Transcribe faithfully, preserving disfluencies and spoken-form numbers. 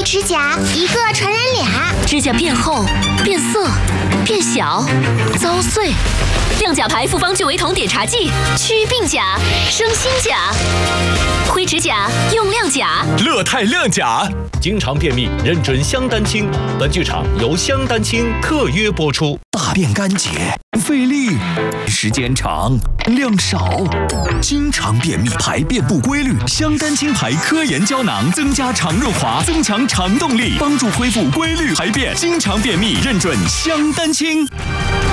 指甲，一个传染俩。 指甲变厚、变色、变小、遭碎。亮甲牌复方聚维酮碘茶剂，祛病甲，生新甲。灰指甲用亮甲。 乐泰亮甲，经常便秘，认准香丹清。本剧场由香丹清特约播出。 大便干结，费力，时间长，量少，经常便秘，排便不规律。香丹清牌科研胶囊增加肠润滑，增强肠动力，帮助恢复规律排便。经常便秘，认准香丹清。